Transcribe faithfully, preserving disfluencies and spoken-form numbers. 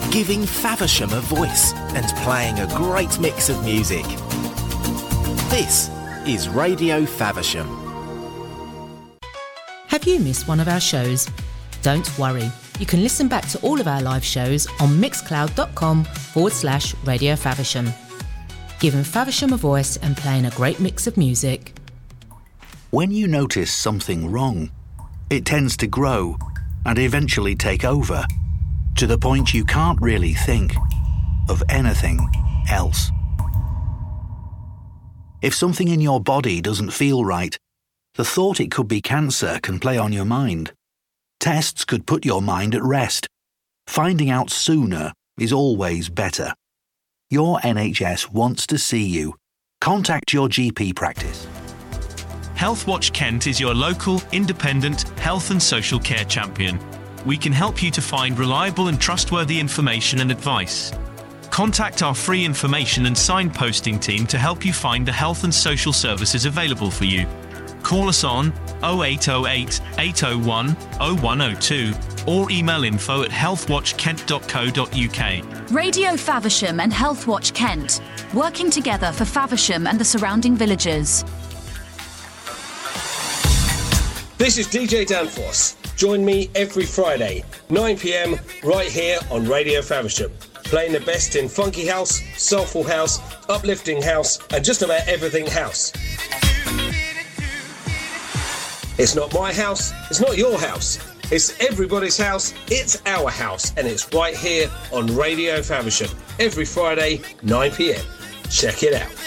giving Faversham a voice and playing a great mix of music. This is Radio Faversham. Have you missed one of our shows? Don't worry, you can listen back to all of our live shows on mixcloud.com forward slash Radio Faversham. Giving Faversham a voice and playing a great mix of music. When you notice something wrong, it tends to grow and eventually take over, to the point you can't really think of anything else. If something in your body doesn't feel right, the thought it could be cancer can play on your mind. Tests could put your mind at rest. Finding out sooner is always better. Your N H S wants to see you. Contact your G P practice. Healthwatch Kent is your local, independent health and social care champion. We can help you to find reliable and trustworthy information and advice. Contact our free information and signposting team to help you find the health and social services available for you. Call us on oh eight oh eight, eight oh one, oh one oh two or email info at healthwatch kent dot co dot uk. Radio Faversham and Healthwatch Kent, working together for Faversham and the surrounding villages. This is D J Danfoss. Join me every Friday, nine p.m, right here on Radio Faversham, playing the best in funky house, soulful house, uplifting house, and just about everything house. It's not my house, it's not your house, it's everybody's house, it's our house, and it's right here on Radio Faversham, every Friday, nine p.m. Check it out.